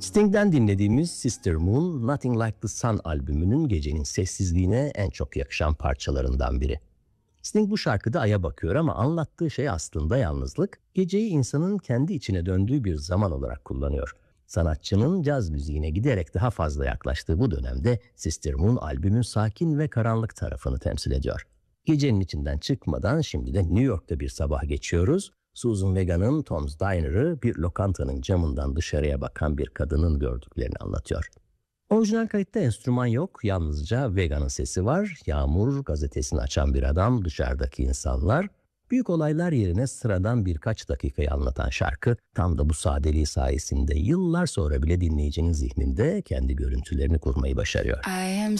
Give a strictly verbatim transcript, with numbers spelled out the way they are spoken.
Sting'den dinlediğimiz Sister Moon, Nothing Like the Sun albümünün gecenin sessizliğine en çok yakışan parçalarından biri. Sting bu şarkıda aya bakıyor ama anlattığı şey aslında yalnızlık, geceyi insanın kendi içine döndüğü bir zaman olarak kullanıyor. Sanatçının caz müziğine giderek daha fazla yaklaştığı bu dönemde Sister Moon albümün sakin ve karanlık tarafını temsil ediyor. Gecenin içinden çıkmadan şimdi de New York'ta bir sabah geçiyoruz. Susan Vega'nın Tom's Diner'ı bir lokantanın camından dışarıya bakan bir kadının gördüklerini anlatıyor. Orijinal kayıtta enstrüman yok, yalnızca Vega'nın sesi var. Yağmur gazetesini açan bir adam, dışarıdaki insanlar. Büyük olaylar yerine sıradan birkaç dakikayı anlatan şarkı tam da bu sadeliği sayesinde yıllar sonra bile dinleyicinin zihninde kendi görüntülerini kurmayı başarıyor. I am